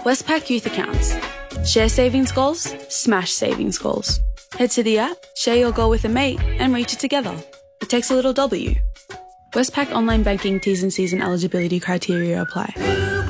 Westpac Youth Accounts. Share savings goals, smash savings goals. Head to the app, share your goal with a mate and reach it together. It takes a little W. Westpac Online Banking T's and C's and eligibility criteria apply.